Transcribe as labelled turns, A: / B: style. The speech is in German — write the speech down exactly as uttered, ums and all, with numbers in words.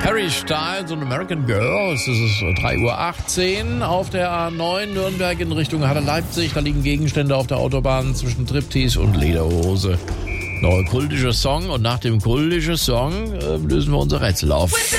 A: Harry Styles und American Girl. Es ist drei Uhr achtzehn auf der A neun Nürnberg in Richtung Halle-Leipzig. Da liegen Gegenstände auf der Autobahn zwischen Striptease und Lederhose. Neuer kultischer Song und nach dem kultischen Song äh, lösen wir unser Rätsel auf.